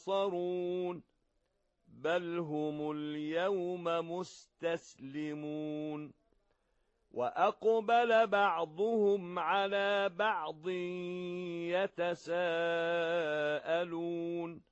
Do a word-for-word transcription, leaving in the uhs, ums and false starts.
ينصرون بل هم اليوم مستسلمون وأقبل بعضهم على بعض يتساءلون